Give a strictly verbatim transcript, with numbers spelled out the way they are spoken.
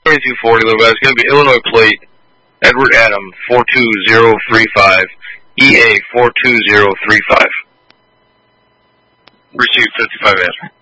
twenty-two forty, little guy. It's going to be Illinois plate, Edward Adam, four two zero three five, E A four two zero three five. Received fifty-five answer.